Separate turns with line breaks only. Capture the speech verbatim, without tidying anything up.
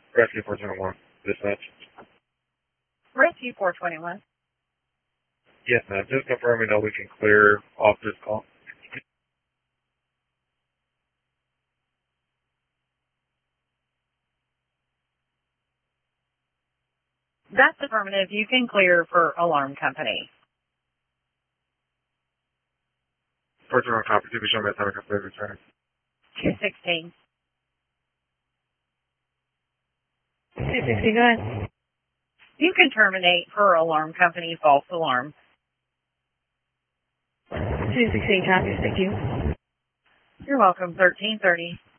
Rescue four twenty-one. Dispatch.
Rescue four twenty-one.
Yes, ma'am. Just confirming that we can clear off this call.
That's affirmative. You can clear for alarm company.
four twenty-one copy. To be shown by time of complete return.
two sixteen.
two sixteen, go ahead.
You can terminate for alarm company false alarm.
two sixteen copies, thank you.
You're welcome. thirteen thirty.